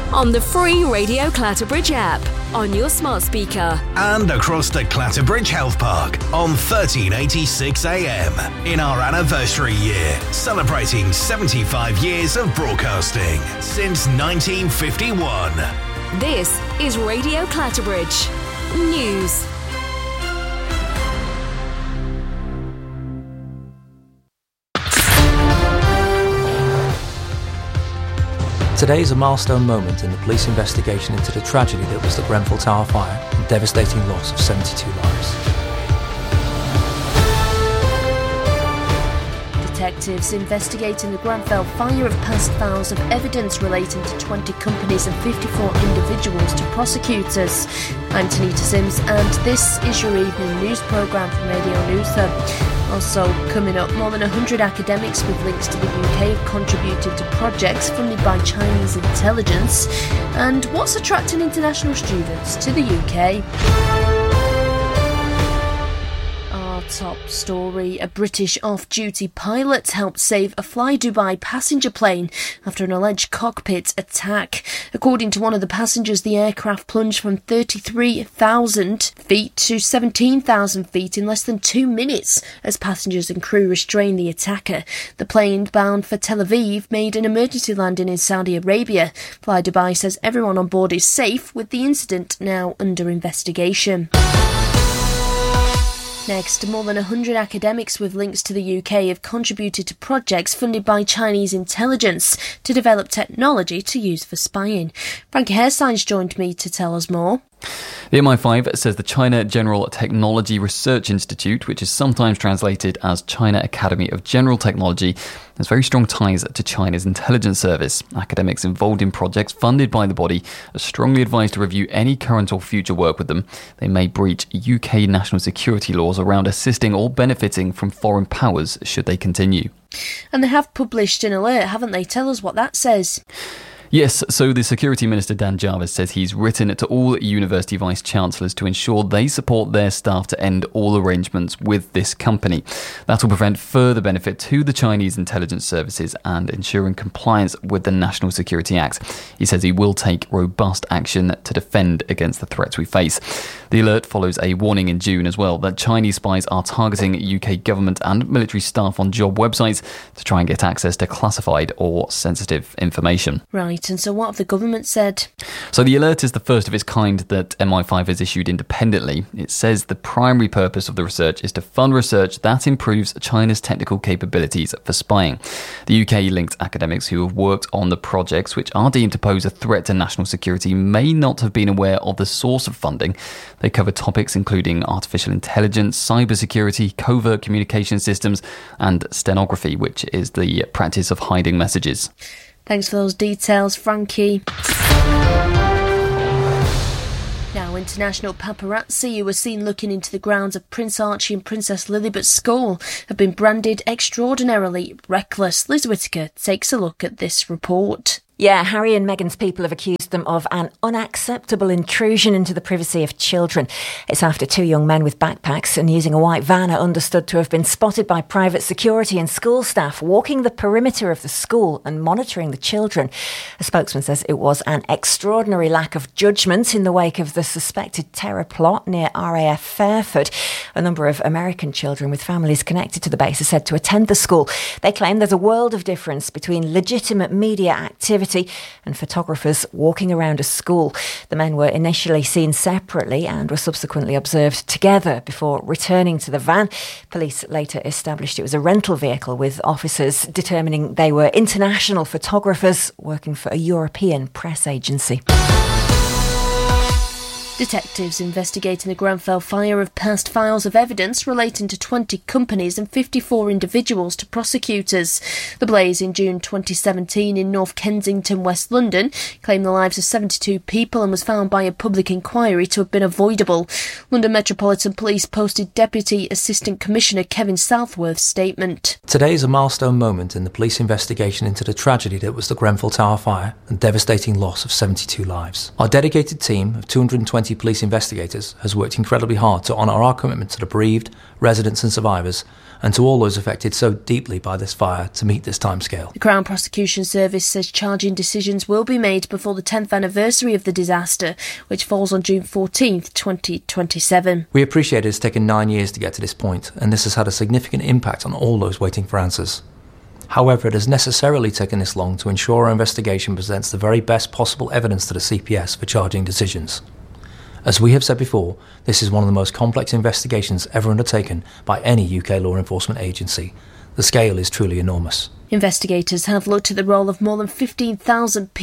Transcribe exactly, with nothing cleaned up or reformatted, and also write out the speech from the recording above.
on the free Radio Clatterbridge app, on your smart speaker, and across the Clatterbridge Health Park on thirteen eighty-six A M in our anniversary year, celebrating seventy-five years of broadcasting since nineteen fifty-one. This is Radio Clatterbridge News. Today is a milestone moment in the police investigation into the tragedy that was the Grenfell Tower fire and devastating loss of seventy-two lives. Detectives investigating the Grenfell fire have passed files of evidence relating to twenty companies and fifty-four individuals to prosecutors. I'm Tanita Sims and this is your evening news programme from Radio News Hub. Also coming up, more than one hundred academics with links to the U K have contributed to projects funded by Chinese intelligence. And what's attracting international students to the U K? Top story, a British off-duty pilot helped save a Fly Dubai passenger plane after an alleged cockpit attack. According to one of the passengers, the aircraft plunged from thirty-three thousand feet to seventeen thousand feet in less than two minutes as passengers and crew restrained the attacker. The plane, bound for Tel Aviv, made an emergency landing in Saudi Arabia. Fly Dubai says everyone on board is safe, with the incident now under investigation. Next, more than one hundred academics with links to the U K have contributed to projects funded by Chinese intelligence to develop technology to use for spying. Frankie Hairsign's joined me to tell us more. The M I five says the China General Technology Research Institute, which is sometimes translated as China Academy of General Technology, has very strong ties to China's intelligence service. Academics involved in projects funded by the body are strongly advised to review any current or future work with them. They may breach U K national security laws around assisting or benefiting from foreign powers should they continue. And they have published an alert, haven't they? Tell us what that says. Yes, so the Security Minister Dan Jarvis says he's written to all university vice-chancellors to ensure they support their staff to end all arrangements with this company. That will prevent further benefit to the Chinese intelligence services and ensuring compliance with the National Security Act. He says he will take robust action to defend against the threats we face. The alert follows a warning in June as well that Chinese spies are targeting U K government and military staff on job websites to try and get access to classified or sensitive information. Right. And so what have the government said? So the alert is the first of its kind that M I five has issued independently. It says the primary purpose of the research is to fund research that improves China's technical capabilities for spying. The U K-linked academics who have worked on the projects which are deemed to pose a threat to national security may not have been aware of the source of funding. They cover topics including artificial intelligence, cybersecurity, covert communication systems, and stenography, which is the practice of hiding messages. Thanks for those details, Frankie. Now, international paparazzi who were seen looking into the grounds of Prince Archie and Princess Lilibet's school have been branded extraordinarily reckless. Liz Whittaker takes a look at this report. Yeah, Harry and Meghan's people have accused them of an unacceptable intrusion into the privacy of children. It's after two young men with backpacks and using a white van are understood to have been spotted by private security and school staff walking the perimeter of the school and monitoring the children. A spokesman says it was an extraordinary lack of judgment in the wake of the suspected terror plot near R A F Fairford. A number of American children with families connected to the base are said to attend the school. They claim there's a world of difference between legitimate media activity and photographers walking around a school. The men were initially seen separately and were subsequently observed together before returning to the van. Police later established it was a rental vehicle, with officers determining they were international photographers working for a European press agency. Detectives investigating the Grenfell fire have passed files of evidence relating to twenty companies and fifty-four individuals to prosecutors. The blaze in June twenty seventeen in North Kensington, West London, claimed the lives of seventy-two people and was found by a public inquiry to have been avoidable. London Metropolitan Police posted Deputy Assistant Commissioner Kevin Southworth's statement. Today is a milestone moment in the police investigation into the tragedy that was the Grenfell Tower fire and devastating loss of seventy-two lives. Our dedicated team of two hundred twenty twenty police investigators has worked incredibly hard to honour our commitment to the bereaved, residents and survivors, and to all those affected so deeply by this fire to meet this timescale. The Crown Prosecution Service says charging decisions will be made before the tenth anniversary of the disaster, which falls on June fourteenth, twenty twenty-seven. We appreciate it's taken nine years to get to this point, and this has had a significant impact on all those waiting for answers. However, it has necessarily taken this long to ensure our investigation presents the very best possible evidence to the C P S for charging decisions. As we have said before, this is one of the most complex investigations ever undertaken by any U K law enforcement agency. The scale is truly enormous. Investigators have looked at the role of more than fifteen thousand people